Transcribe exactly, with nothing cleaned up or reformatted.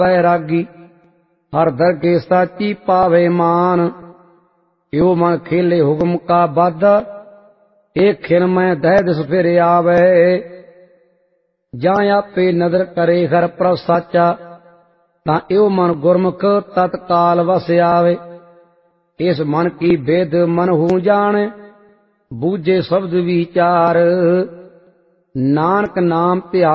बैरागी हर दरगे साची पावे मान। यो मन खेले हुक्म का बाधा एक खिन में दह दिस फिर आवे। जां आपे नदर करे घर प्रभ साचा तां यो मन गुरमुख तत्काल वस आवे। इस मन की भेद मन हूँ जाने बूझे शब्द विचार। नानक नाम ध्यान